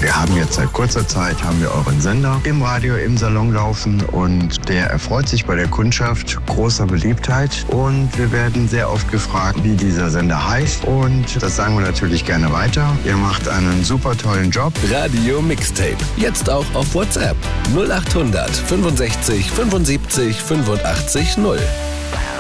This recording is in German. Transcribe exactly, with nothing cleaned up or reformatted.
Wir haben jetzt seit kurzer Zeit haben wir euren Sender im Radio im Salon laufen und der erfreut sich bei der Kundschaft großer Beliebtheit und wir werden sehr oft gefragt, wie dieser Sender heißt und das sagen wir natürlich gerne weiter. Ihr macht einen super tollen Job. Radio Mixtape. Jetzt auch auf WhatsApp null acht hundert fünfundsechzig fünfundsiebzig fünfundachtzig null.